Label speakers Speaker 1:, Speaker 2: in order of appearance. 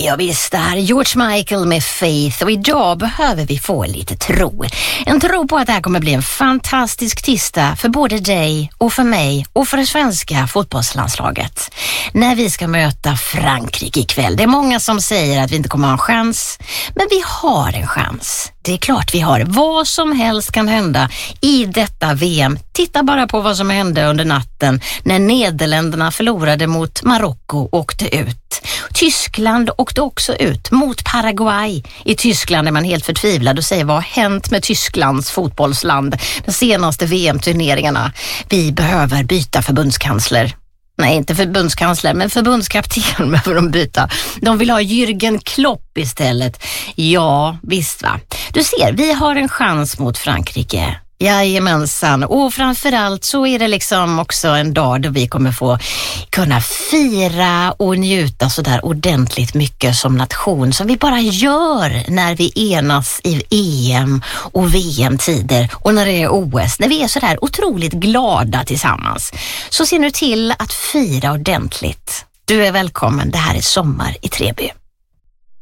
Speaker 1: Ja visst, det här är George Michael med Faith och idag behöver vi få lite tro. En tro på att det här kommer bli en fantastisk tisdag för både dig och för mig och för det svenska fotbollslandslaget. När vi ska möta Frankrike ikväll. Det är många som säger att vi inte kommer ha en chans, men vi har en chans. Det är klart vi har. Vad som helst kan hända i detta VM. Titta bara på vad som hände under natten när Nederländerna förlorade mot Marocko och åkte ut. Tyskland åkte också ut mot Paraguay. I Tyskland är man helt förtvivlad och säger vad har hänt med Tysklands fotbollsland de senaste VM-turneringarna. Vi behöver byta förbundskansler. Nej, inte förbundskansler, men förbundskapten behöver de byta. De vill ha Jürgen Klopp istället. Ja, visst va. Du ser, vi har en chans mot Frankrike. Jajamensan, och framförallt så är det liksom också en dag då vi kommer få kunna fira och njuta så där ordentligt mycket som nation som vi bara gör när vi enas i EM och VM-tider och när det är OS, när vi är så där otroligt glada tillsammans. Så se nu till att fira ordentligt. Du är välkommen, det här är Sommar i Treby.